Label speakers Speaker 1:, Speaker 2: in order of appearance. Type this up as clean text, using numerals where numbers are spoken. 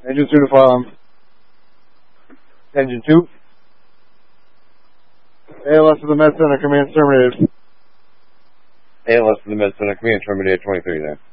Speaker 1: Engine 2 to file. Engine 2. ALS to the Med Center, command terminated.
Speaker 2: ALS to the Med Center, command terminated 23 there.